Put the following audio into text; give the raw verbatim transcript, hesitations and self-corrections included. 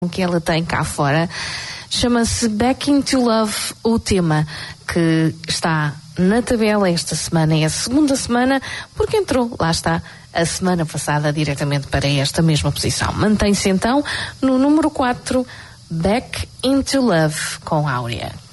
que ela tem cá fora. Chama-se Back Into Love, o tema que está na tabela esta semana. É a segunda semana, porque entrou, lá está, a semana passada diretamente para esta mesma posição. Mantém-se então no número quatro, Back Into Love, com Áurea.